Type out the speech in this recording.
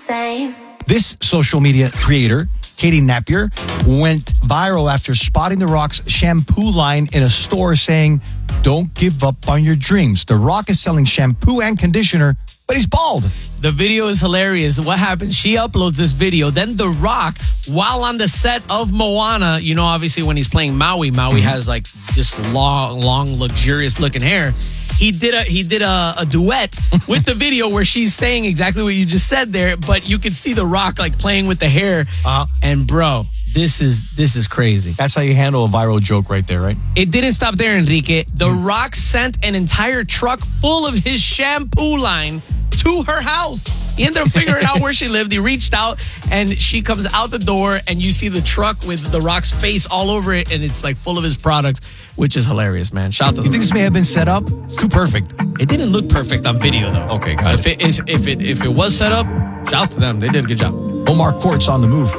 same. This social media creator, Katie Napier, went viral after spotting The Rock's shampoo line in a store saying, "Don't give up on your dreams." The Rock is selling shampoo and conditioner, but he's bald. The video is hilarious. What happens? She uploads this video. Then The Rock, while on the set of Moana, you know, obviously when he's playing Maui has like this long, luxurious looking hair. He did a duet with the video where she's saying exactly what you just said there, but you could see The Rock like playing with the hair. And bro, this is crazy. That's how you handle a viral joke right there, right? It didn't stop there, Enrique. The Rock sent an entire truck full of his shampoo line to her house. He ended up figuring out where she lived. He reached out, and she comes out the door, and you see the truck with The Rock's face all over it, and it's like full of his products, which is hilarious, man. Shout out to You think this may have been set up? It's too perfect. It didn't look perfect on video, though. Okay, got So if it was set up, shouts to them. They did a good job. Omar Court's on the move.